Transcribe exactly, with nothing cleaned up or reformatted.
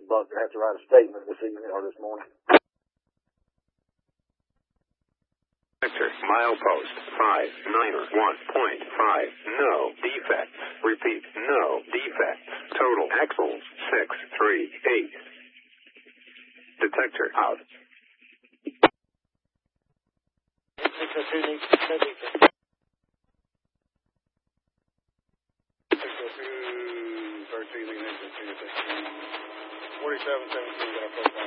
Buck to have to write a statement this evening or this morning. Sector, milepost, five niner one point five, no defects. Repeat, no defects. Total axles, six three eight. Detector out. forty-seven seventeen,